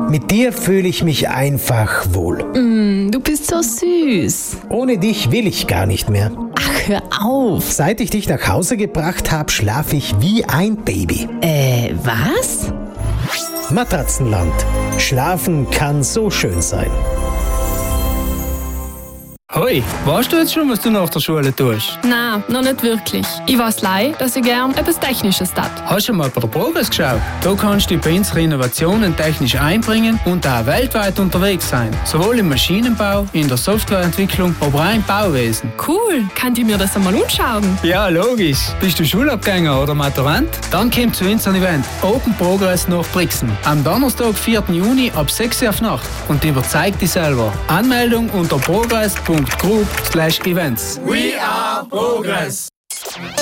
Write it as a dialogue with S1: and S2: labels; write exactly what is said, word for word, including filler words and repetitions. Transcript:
S1: Mit dir fühle ich mich einfach wohl.
S2: Mm, du bist so süß.
S1: Ohne dich will ich gar nicht mehr.
S2: Ach, hör auf.
S1: Seit ich dich nach Hause gebracht habe, schlafe ich wie ein Baby.
S2: Äh, was?
S1: Matratzenland. Schlafen kann so schön sein.
S3: Hoi, weißt du jetzt schon, was du nach der Schule tust?
S4: Nein, noch nicht wirklich. Ich weiß leider, dass ich gern etwas Technisches tat.
S3: Hast du mal bei der Progress geschaut? Da kannst du bei unsere Innovationen technisch einbringen und auch weltweit unterwegs sein. Sowohl im Maschinenbau, in der Softwareentwicklung, aber auch im Bauwesen.
S4: Cool, kann ich mir das einmal anschauen?
S3: Ja, logisch. Bist du Schulabgänger oder Maturant? Dann komm zu unserem Event Open Progress nach Brixen. Am Donnerstag, vierten Juni ab sechs Uhr auf Nacht. Und überzeug dich selber. Anmeldung unter progress punkt group slash events.
S5: We are Progress.